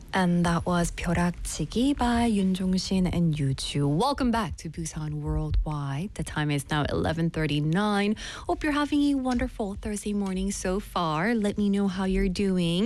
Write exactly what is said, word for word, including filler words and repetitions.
And that was 벼락치기 by Yoon Jong-shin and Yoo-ju. Welcome back to Busan Worldwide. The time is now eleven thirty-nine. Hope you're having a wonderful Thursday morning so far. Let me know how you're doing.